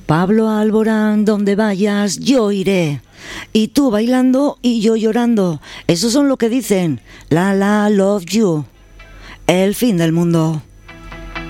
Pablo Alborán, donde vayas, yo iré. Y tú bailando y yo llorando. Esos son lo que dicen. La la love you. El fin del mundo.